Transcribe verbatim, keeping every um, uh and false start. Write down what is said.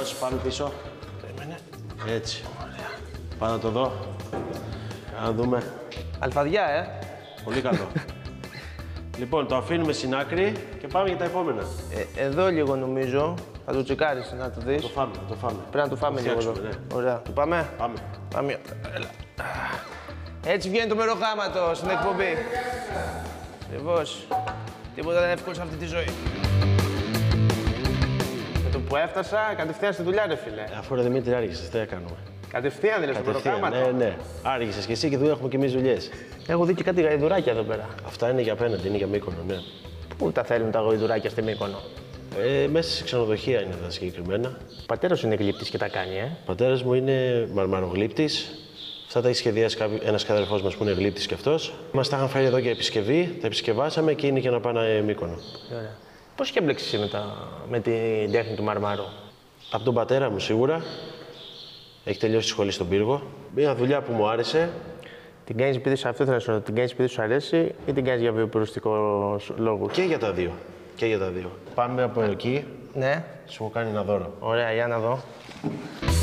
Καλώς, πάμε πίσω. Περίμενε. Έτσι. Ωραία. Πάμε να το δω. Να δούμε. Αλφαδιά, ε. Πολύ καλό. Λοιπόν, το αφήνουμε στην άκρη και πάμε για τα επόμενα. ε. Εδώ λίγο νομίζω. Θα το τσεκάρεις, να το δεις. Το φάμε, το φάμε. Πρέπει να το φάμε λίγο εδώ. Ναι. Ωραία. Το πάμε. Πάμε. Πάμε. Έλα. Έτσι βγαίνει το μεροκάματο στην εκπομπή. Ακριβώς. Τίποτα δεν είναι εύκολο σε αυτή τη ζωή. Με το που έφτασα, κατευθείαν στη δουλειά, ρε φίλε. Αφού ρε Δημήτρη άργησες, τι έκανουμε. Κατευθείαν δεν λες το μεροκάματο. Ναι, ναι. Άργησες και εσύ και δουλειά έχουμε και εμείς δουλειές. Έχω δει και κάτι γαϊδουράκια εδώ πέρα. Αυτά είναι για απέναντι, είναι για Μύκονο, ναι. Πού τα θέλουν τα γαϊδουράκια στη Μύκονο. Ε, μέσα σε ξενοδοχεία είναι τα συγκεκριμένα. Ο πατέρας σου είναι γλύπτης και τα κάνει, ε. Ο πατέρας μου είναι μαρμαρογλύπτης. Αυτά τα έχει σχεδιάσει ένας αδερφός μας που είναι γλύπτης κι αυτός. Μας τα είχαν φέρει εδώ για επισκευή, τα επισκευάσαμε και είναι για να πάνε Μύκονο. Ωραία. Πώς και έμπλεξες εσύ με, τα... με την τέχνη του μαρμάρου. Από τον πατέρα μου σίγουρα. Έχει τελειώσει τη σχολή στον Πύργο. Μια δουλειά που μου άρεσε. Την κάνεις επειδή σου, αυτό ήθελα να σου ρωτήσω, την κάνεις επειδή σου αρέσει ή την κάνεις για βιοπεριστικό λόγους. Και για τα δύο. Και για τα δύο. Πάμε από εκεί. Ναι. Σου έχω κάνει ένα δώρο. Ωραία, για να δω.